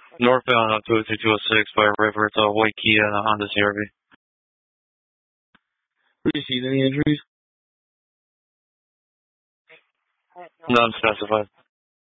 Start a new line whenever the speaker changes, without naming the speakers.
Northbound on 20206 by River. It's a white Kia and a Honda CRV.
Received any injuries?
None specified.